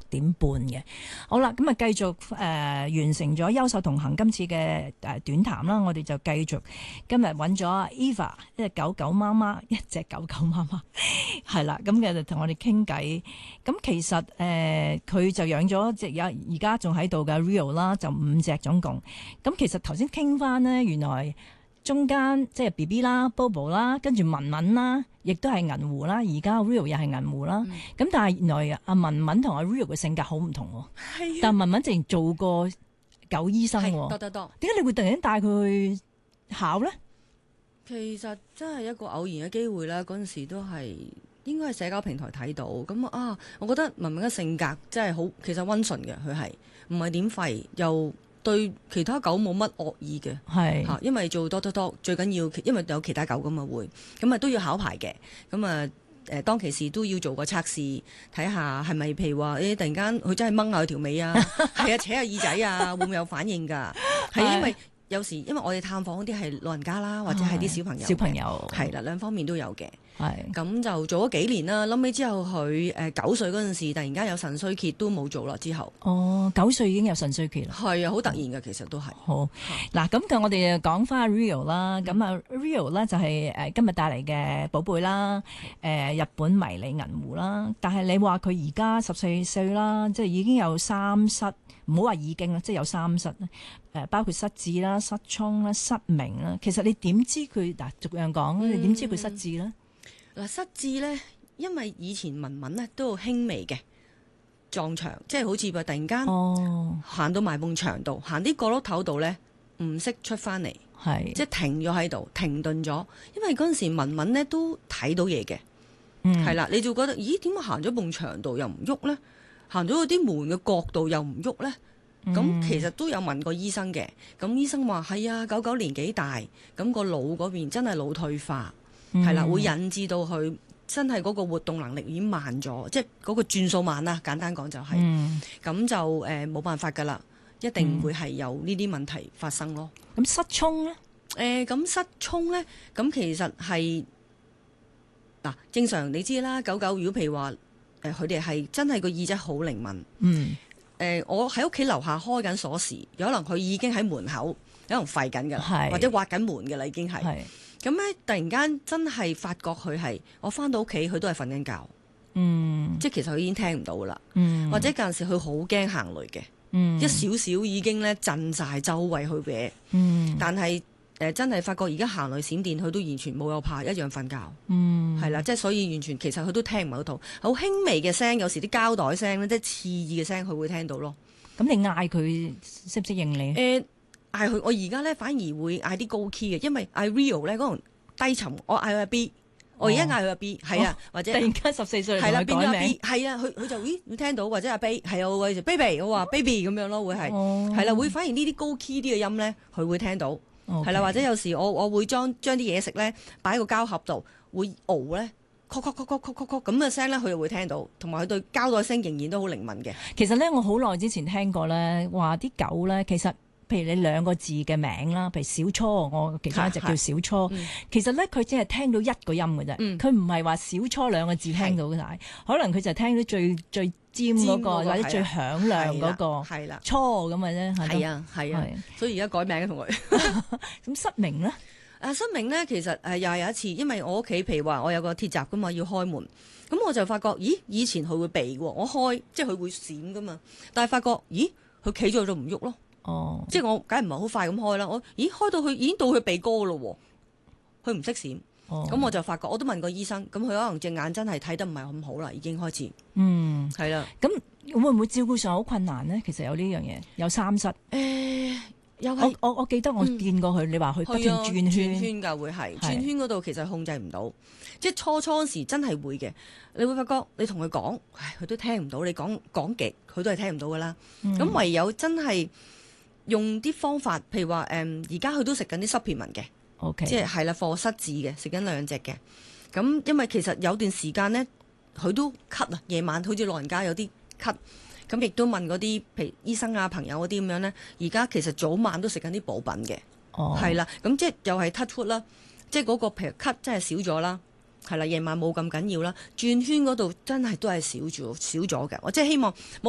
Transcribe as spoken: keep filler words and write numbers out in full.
點半嘅。好啦，咁啊繼續誒、呃、完成咗優秀同行今次嘅誒短談啦，我哋就繼續今日揾咗 Eva 一隻狗狗媽媽，一隻狗狗媽媽係啦，咁嘅就同我哋傾偈。咁其實誒佢、呃、就養咗隻有而家仲喺度嘅 Rio 啦，就五隻總共。咁其實頭先傾翻呢，原來中間即係 B B 啦、Bobo 啦，跟住文文啦，亦都係銀狐啦。而家 Rio 又係銀狐啦。咁、嗯、但係原來阿文文同阿 Rio 嘅性格好唔同喎。係、啊。但文文之前做過狗醫生喎。多得多。點解你會突然間帶佢去考咧？ 其實真係一個偶然嘅機會啦。嗰陣時都係應該係社交平台睇到咁啊。我覺得文文嘅性格真係好，其實溫順嘅，佢係唔係點吠又。對其他狗冇乜惡意嘅，係嚇，因為做多多多最緊要，因為有其他狗咁嘛會，咁啊都要考牌嘅，咁啊誒當其時都要做個測試，睇下係咪譬如話誒、欸、突然間佢真係掹下佢條尾啊，係啊扯下耳仔啊，會唔會有反應㗎？係因為有時因為我哋探訪嗰啲係老人家啦，或者係啲小朋友，小朋友係啦，兩方面都有嘅。係咁就做咗幾年啦，諗起之後佢誒九歲嗰陣時，突然間有腎衰竭都冇做啦。之後哦，九歲已經有腎衰竭啦，係啊，好突然嘅，其實都係。 好嗱，咁就我哋講翻 Rio 啦，咁啊 Rio 咧就係誒今日帶嚟嘅寶貝啦，誒日本迷你銀狐啦。但係你話佢而家十四歲啦，即係已經有三失，唔好話已經啦，即係有三失咧，誒包括失智啦、失聰啦、失明啦。其實你點知佢嗱逐樣講，嗯、你點知佢失智咧？ 嗱，失智咧，因為以前文文咧都好輕微嘅撞牆，即係好似話突然間行到埋埲牆度，行啲角落頭度咧，唔識出翻嚟，係即係停咗喺度，停頓咗。因為嗰陣時文文咧都睇到嘢嘅，係、嗯、啦，你就覺得咦，點解行咗埲牆度又唔喐咧？行咗嗰啲門嘅角度又唔喐咧？咁、嗯、其實都有問過醫生嘅，咁醫生話係啊，狗狗年紀大，咁個腦嗰邊真係腦退化。係、嗯、啦，會引致到佢真係嗰個活動能力已經慢咗，即係嗰個轉數慢啦。簡單講就係、是，咁、嗯、就誒冇、呃、辦法噶啦，一定會係有呢啲問題發生咯。 咁、嗯、失聰咧？誒、 呃，咁失聰咧？咁其實係嗱，正常你知啦，狗狗如果譬如話誒，佢哋係真係個耳仔好靈敏。嗯。誒、呃，我喺屋企樓下開緊鎖匙，有可能佢已經喺門口，有可能吠緊㗎，或者挖緊門㗎啦，已經係。係。咁咧，突然間真係發覺佢係，我翻到屋企佢都係瞓緊覺，嗯，即係其實佢已經聽唔到噶啦，嗯，或者有陣時佢好驚行雷嘅，嗯，一少少已經咧震晒周圍去搲，嗯，但係誒、呃、真係發覺而家行雷閃電佢都完全冇有怕，一樣瞓覺，嗯，係啦，即係所以完全其實佢都聽唔到，好輕微嘅聲，有時啲膠袋聲咧，即係刺耳嘅聲，佢會聽到咯。 咁你嗌佢識唔識應你？ 誒、呃。嗌佢，我而家咧反而會嗌啲高 key 嘅，因為嗌 Rio 咧嗰種低沉，我嗌佢阿 B，、哦、我而家嗌佢阿 B， 係啊、哦，或者突然間十四歲係啦變咗阿 B， 係係啊，佢佢就咦會聽到或者阿 B， 係啊，我會 baby， 我話 baby 咁樣咯，會係係啦，會反而呢啲高 key 啲嘅音咧，佢會聽到，係、okay. 啦，或者有時我我會將將啲嘢食咧擺喺個膠盒度，會熬咧，咳咳咳咳咳咳咳咁嘅聲咧，佢又會聽到，同埋佢對膠袋聲仍然都好靈敏嘅。 其實咧，我好耐之前聽過咧，話啲狗咧，其實。譬如你兩個字嘅名啦，譬如小初，我其中一隻叫小初，嗯、其實咧佢只係聽到一個音嘅啫，佢唔係話小初兩個字聽到嘅，可能佢就聽到最最尖嗰、那個，或者最響亮嗰、那個，係啦，初咁嘅啫， 係啊係啊，所以而家改名同佢。 咁失明咧？ 啊失明咧，其實誒又係有一次，因為我屋企譬如話我有個鐵閘噶嘛，要開門，咁我就發覺，咦以前佢會避喎，我開即係佢會閃噶嘛，但係發覺，咦佢企咗就唔喐咯。哦，即係我梗係唔係好快咁開啦，我咦開到去已經到佢鼻哥咯，佢唔識閃，咁、哦、我就發覺，我都問過醫生，咁佢可能隻眼真係睇得唔係咁好啦，已經開始，嗯，係啦， 咁會唔會照顧上好困難呢？其實有呢樣嘢，有三失，誒、 欸，有我我我記得我見過佢、嗯，你話佢不斷轉圈， 轉圈噶會係，轉圈嗰度其實控制唔到，即係初初時真係會嘅，你會發覺你同佢講，唉，佢都聽唔到，你講講極，佢都係聽唔到噶啦，咁、嗯、唯有真係。用啲方法，譬如話誒，而家佢都食緊啲 supplement 嘅，okay. 即係係啦，課失智嘅，食緊兩隻嘅。咁因為其實有段時間咧，佢都咳啊，夜晚好似老人家有啲咳，咁亦都問嗰啲譬如醫生啊、朋友嗰啲咁樣咧。而家其實早晚都食緊啲補品嘅，係、oh. 啦，咁即係又係 touch wood 啦，即係嗰個譬如咳真係少咗啦，係啦，夜晚冇咁緊要啦，轉圈嗰度真係都係少咗少咗嘅。我即係希望冇